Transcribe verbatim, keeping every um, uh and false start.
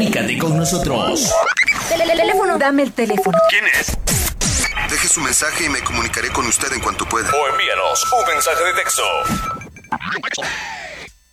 Comunícate con nosotros. Teléfono. Dame el teléfono. ¿Quién es? Deje su mensaje y me comunicaré con usted en cuanto pueda. O envíanos un mensaje de texto.